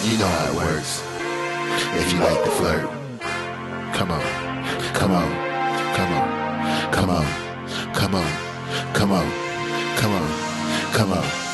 You know how it works. If you like the flirt, come on, come on, come on, come on, come on, come on, come on, come on.